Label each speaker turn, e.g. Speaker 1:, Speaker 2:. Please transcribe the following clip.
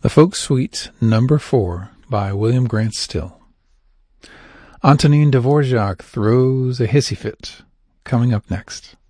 Speaker 1: The Folk Suite No. 4 by William Grant Still. Antonin Dvorak throws a hissy fit. Coming up next.